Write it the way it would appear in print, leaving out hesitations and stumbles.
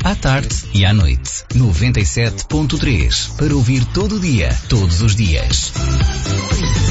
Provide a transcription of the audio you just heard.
à tarde e à noite. 97.3 para ouvir todo dia, todos os dias.